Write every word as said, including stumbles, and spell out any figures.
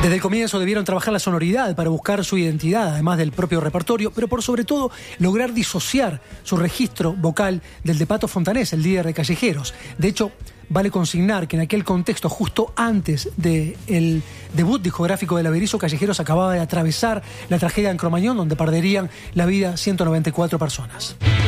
Desde el comienzo debieron trabajar la sonoridad para buscar su identidad, además del propio repertorio, pero por sobre todo lograr disociar su registro vocal del de Pato Fontanés, el líder de Callejeros. De hecho, vale consignar que en aquel contexto, justo antes del debut discográfico de Averizo, Callejeros acababa de atravesar la tragedia en Cromañón, donde perderían la vida ciento noventa y cuatro personas.